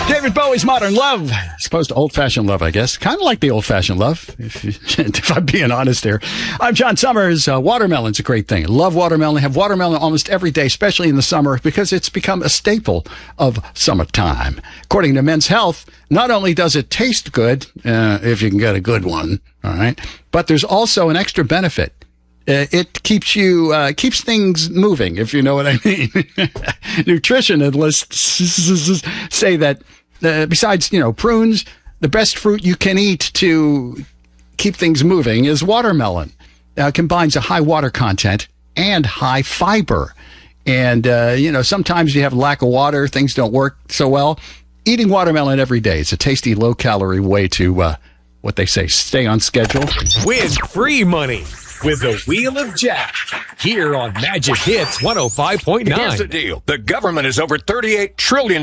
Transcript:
David Bowie's Modern Love, as opposed to old-fashioned love, I guess. Kind of like the old-fashioned love, if I'm being honest here. I'm John Summers. Watermelon's a great thing. I love watermelon. I have watermelon almost every day, especially in the summer, because it's become a staple of summertime. According to Men's Health, not only does it taste good, if you can get a good one, all right, but there's also an extra benefit. It keeps things moving, if you know what I mean. Nutritionists say that besides, prunes, the best fruit you can eat to keep things moving is watermelon. Combines a high water content and high fiber. And, sometimes you have lack of water, things don't work so well. Eating watermelon every day is a tasty, low-calorie way to, what they say, stay on schedule. Win free money with the Wheel of Jack, here on Magic Hits 105.9. Here's the deal. The government is over $38 trillion